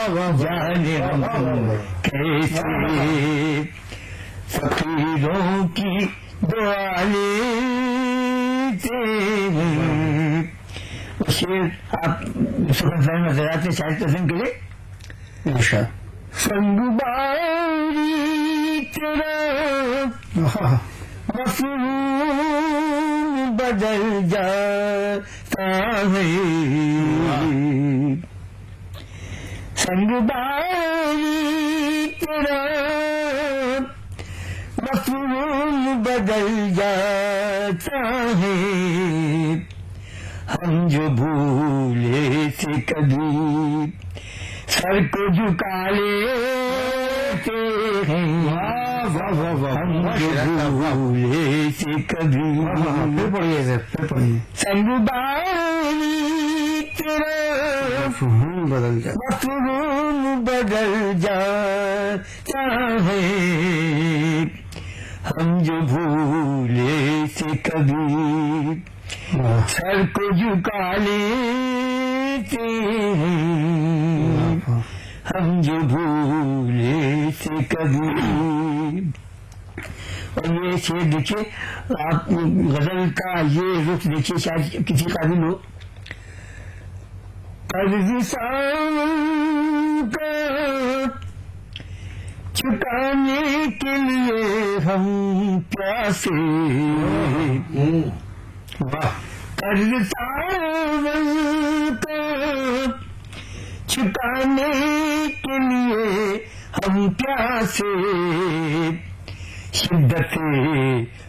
جانے ہم کیسے فقیروں کی دعا لیتے ہیں. شیر آپ سخن نظرات میں شاید تسلیم کے لیے سنگ باری تیرا مفہوم بدل جاتا ہے. سنگ باری تیرا مفہوم بدل جاتا ہے. ہم جو بھولے تھے کبھی سر کو جھکا لیتے ہیں. ہم جو بھولے تھے کبھی سنگ باری تیرا مفہوم بدل جاتا ہے. ہم جو بھولے تھے کبھی سر کو جھکا لیتے ہیں. ہم جو بھولے تھے کبھی. اور یہ شعر دیکھیے آپ غزل کا یہ رخ دیکھیے شاید کسی قابل ہو. قرض کا چکانے کے لیے ہم پیاسے. قرض کا چکانے کے لیے ہم پیاسے. شدت